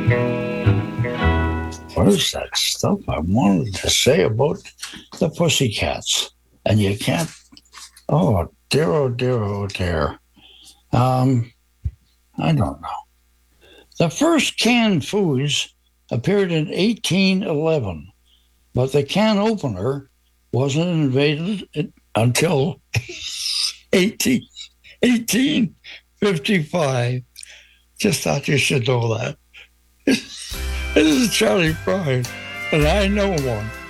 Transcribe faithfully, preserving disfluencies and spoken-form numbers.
What is that stuff I wanted to say about the Pussycats? And you can't. Oh dear, oh dear, oh dear. Um, I don't know. The first canned foods appeared in eighteen eleven, but the can opener wasn't invented until eighteen, eighteen fifty-five. Just thought you should know that. This is Charlie Pride, and I know one.